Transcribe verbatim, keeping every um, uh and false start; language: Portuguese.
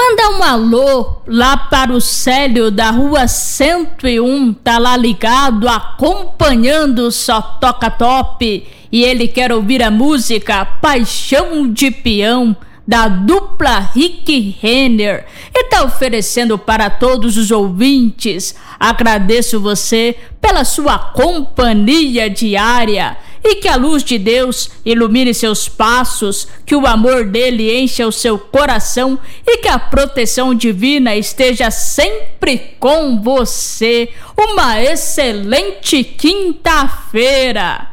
Manda um alô lá para o Célio da rua cento e um, tá lá ligado, acompanhando Só Toca Top, e ele quer ouvir a música Paixão de Peão, da dupla Rick Renner, e tá oferecendo para todos os ouvintes. Agradeço você pela sua companhia diária, e que a luz de Deus ilumine seus passos, que o amor dele encha o seu coração e que a proteção divina esteja sempre com você. Uma excelente quinta-feira!